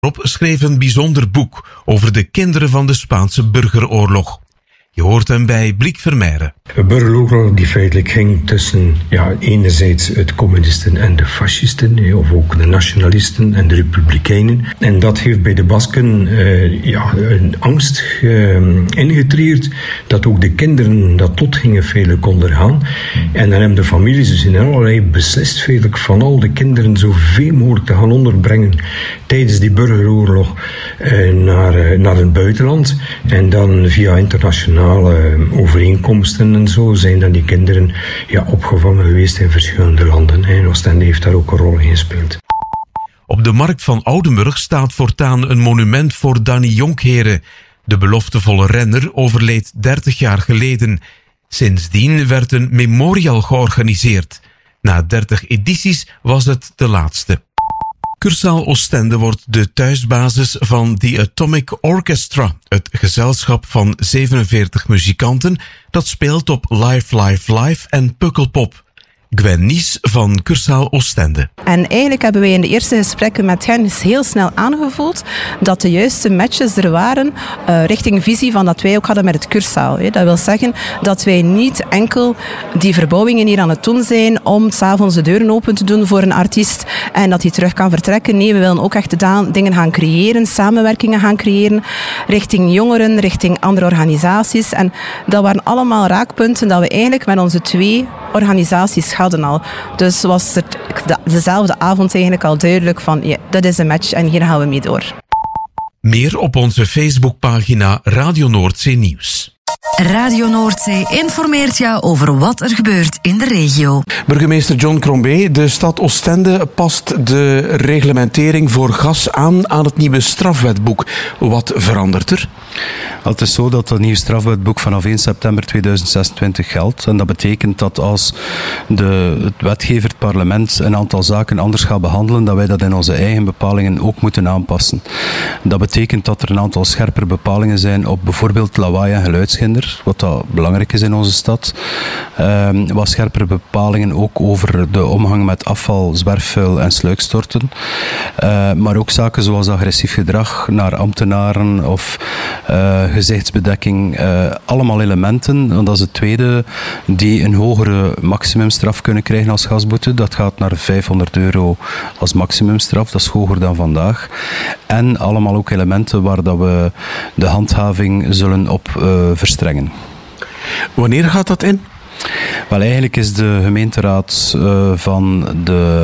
Rob schreef een bijzonder boek over de kinderen van de Spaanse burgeroorlog. Je hoort hem bij Bliek Vermeijren. Een burgeroorlog die feitelijk ging tussen enerzijds het communisten en de fascisten, of ook de nationalisten en de republikeinen. En dat heeft bij de Basken een angst ingetreerd dat ook de kinderen dat lot gingen feitelijk ondergaan. En dan hebben de families dus in allerlei beslist feitelijk van al de kinderen zoveel mogelijk te gaan onderbrengen tijdens die burgeroorlog naar het buitenland. En dan via internationale overeenkomsten en zo zijn dan die kinderen opgevangen geweest in verschillende landen. En Oostende heeft daar ook een rol in gespeeld. Op de markt van Oudenburg staat voortaan een monument voor Danny Jonkheren. De beloftevolle renner overleed 30 jaar geleden. Sindsdien werd een memorial georganiseerd. Na 30 edities was het de laatste. Cursaal Oostende wordt de thuisbasis van The Atomic Orchestra, het gezelschap van 47 muzikanten dat speelt op Live Live Live en Pukkelpop. Gwen Nies van Cursaal Oostende. En eigenlijk hebben wij in de eerste gesprekken met hen heel snel aangevoeld dat de juiste matches er waren richting visie van dat wij ook hadden met het Cursaal. Dat wil zeggen dat wij niet enkel die verbouwingen hier aan het doen zijn om 's avonds de deuren open te doen voor een artiest en dat hij terug kan vertrekken. Nee, we willen ook echt dingen gaan creëren, samenwerkingen gaan creëren richting jongeren, richting andere organisaties. En dat waren allemaal raakpunten dat we eigenlijk met onze 2 organisaties hadden al. Dus was het dezelfde avond eigenlijk al duidelijk van dat is een match en hier gaan we mee door. Meer op onze Facebookpagina Radio Noordzee Nieuws. Radio Noordzee informeert jou over wat er gebeurt in de regio. Burgemeester John Crombie, de stad Oostende past de reglementering voor gas aan het nieuwe strafwetboek. Wat verandert er? Het is zo dat het nieuwe strafwetboek vanaf 1 september 2026 geldt. En dat betekent dat als het wetgever, het parlement, een aantal zaken anders gaat behandelen, dat wij dat in onze eigen bepalingen ook moeten aanpassen. Dat betekent dat er een aantal scherpere bepalingen zijn op bijvoorbeeld lawaai en geluidshinder, wat dat belangrijk is in onze stad. Wat scherpere bepalingen ook over de omgang met afval, zwerfvuil en sluikstorten. Maar ook zaken zoals agressief gedrag naar ambtenaren of gezichtsbedekking, allemaal elementen, want dat is het tweede, die een hogere maximumstraf kunnen krijgen als gasboete. Dat gaat naar €500 als maximumstraf, dat is hoger dan vandaag. En allemaal ook elementen waar dat we de handhaving zullen op verstrengen. Wanneer gaat dat in? Wel, eigenlijk is de gemeenteraad van de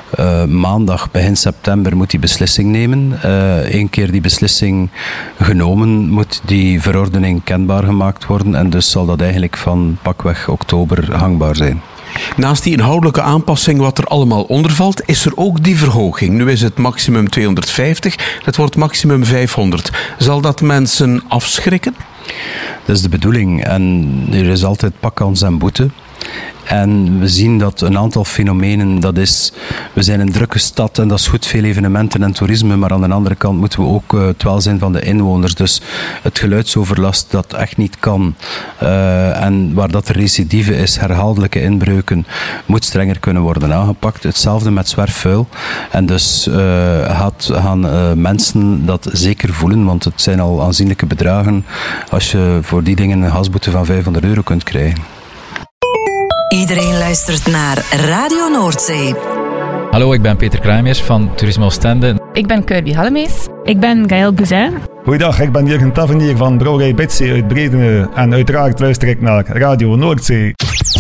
maandag begin september moet die beslissing nemen. Eén keer die beslissing genomen moet die verordening kenbaar gemaakt worden en dus zal dat eigenlijk van pakweg oktober hangbaar zijn. Naast die inhoudelijke aanpassing wat er allemaal onder valt, is er ook die verhoging. Nu is het maximum 250, het wordt maximum 500. Zal dat mensen afschrikken? Dat is de bedoeling. En er is altijd pakkans en boete. En we zien dat een aantal fenomenen, dat is, we zijn een drukke stad en dat is goed, veel evenementen en toerisme, maar aan de andere kant moeten we ook het welzijn van de inwoners, dus het geluidsoverlast dat echt niet kan en waar dat er recidive is, herhaaldelijke inbreuken, moet strenger kunnen worden aangepakt. Hetzelfde met zwerfvuil. En dus gaan mensen dat zeker voelen, want het zijn al aanzienlijke bedragen als je voor die dingen een gasboete van €500 kunt krijgen. Iedereen luistert naar Radio Noordzee. Hallo, ik ben Peter Kruijmers van Toerisme Oostende. Ik ben Kirby Hallemees. Ik ben Gaël Bouzin. Goeiedag, ik ben Jurgen Tavernier van Brouwerij Bitsy uit Bredene. En uiteraard luister ik naar Radio Noordzee.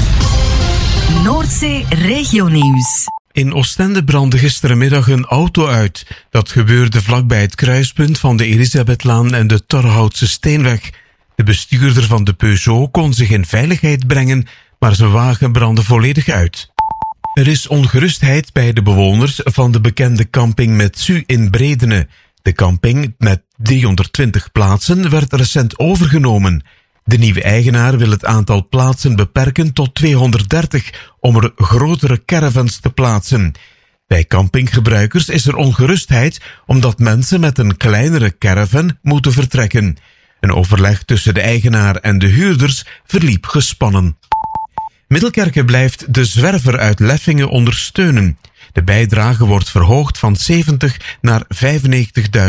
Noordzee Regionieuws. In Oostende brandde gisterenmiddag een auto uit. Dat gebeurde vlakbij het kruispunt van de Elisabethlaan en de Torhoutse Steenweg. De bestuurder van de Peugeot kon zich in veiligheid brengen, maar zijn wagen brandde volledig uit. Er is ongerustheid bij de bewoners van de bekende camping Metsu in Bredene. De camping met 320 plaatsen werd recent overgenomen. De nieuwe eigenaar wil het aantal plaatsen beperken tot 230 om er grotere caravans te plaatsen. Bij campinggebruikers is er ongerustheid omdat mensen met een kleinere caravan moeten vertrekken. Een overleg tussen de eigenaar en de huurders verliep gespannen. Middelkerke blijft de zwerver uit Leffingen ondersteunen. De bijdrage wordt verhoogd van 70 naar 95.000